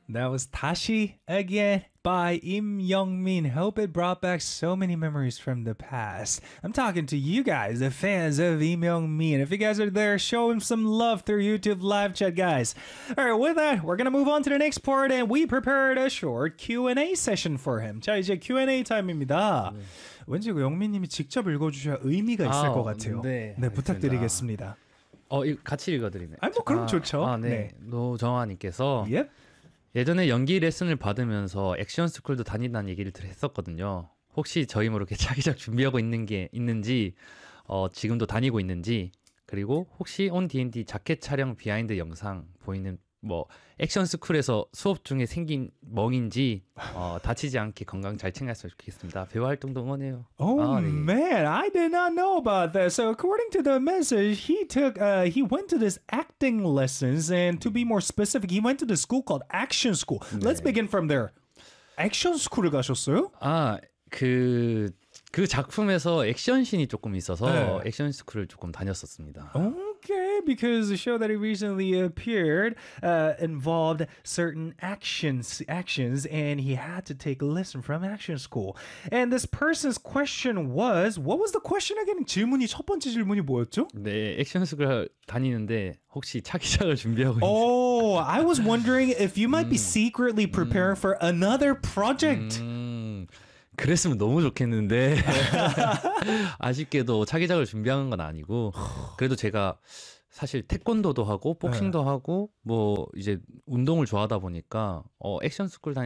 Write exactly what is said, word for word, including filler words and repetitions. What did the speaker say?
That was Tashi again by Im Young-min. Hope it brought back so many memories from the past. I'm talking to you guys, the fans of Im Young-min. If you guys are there, show him some love through YouTube live chat, guys. All right, with that, we're going to move on to the next part, and we prepared a short Q and A session for him. 자, 이제 Q and A 타임입니다. 네. 왠지 영민님이 직접 읽어주셔야 의미가 있을 아, 것 같아요. 네, 네, 부탁드리겠습니다. 어, 이, 같이 읽어드리면. 아니, 뭐 그럼 아, 좋죠. 아, 네. 네. 노정아님께서 yep. 예전에 연기 레슨을 받으면서 액션 스쿨도 다닌다는 얘기를 했었거든요. 혹시 저희 모르게 차기작 준비하고 있는 게 있는지, 어, 지금도 다니고 있는지, 그리고 혹시 온 디앤디 자켓 촬영 비하인드 영상 보이는 뭐 액션 스쿨에서 수업 중에 생긴 멍인지 어, 다치지 않게 건강 잘 챙겼으면 좋겠습니다. 배우 활동도 응원해요. Oh 아, 네. man, I did not know about that. So according to the message, he took, uh, he went to this acting lessons, and to be more specific, he went to the school called Action School. 네. Let's begin from there. 액션 스쿨을 가셨어요? 아, 그, 그 작품에서 액션씬이 조금 있어서 네. 액션 스쿨을 조금 다녔었습니다. Okay, because the show that he recently appeared uh, involved certain actions, actions, and he had to take a lesson from Action School. And this person's question was, what was the question again? 질문이 첫 번째 질문이 뭐였죠? 네, 액션 스쿨 다니는데 혹시 차기작을 준비하고 있는지. Oh, I was wondering if you might be secretly preparing for another project. 음, 그랬으면 너무 좋겠는데 아쉽게도 차기작을 준비하는 건 아니고 그래도 제가 사실 태권도도 하고 복싱도 네. 하고 뭐 이제 운동을 좋아하다 보니까 어, 액션 스쿨 다니